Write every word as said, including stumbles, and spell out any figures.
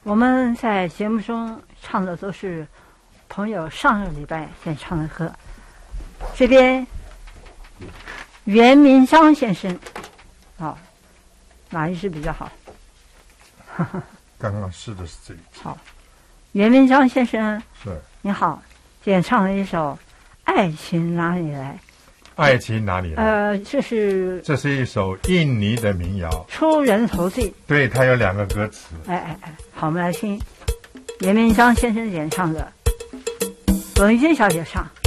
我们在节目中唱的都是朋友上个礼拜先唱的歌。这边袁明章先生，好，哪一支比较好？ 刚刚试的是这一支。 好，袁明章先生， 是你好，今天唱了一首《爱情哪里来》。 爱情哪里来？ 呃，这是这是一首印尼的民谣， 出人头地。 对，它有两个歌词。 哎哎哎，好，我们来听袁明章先生演唱的，文娟小姐唱。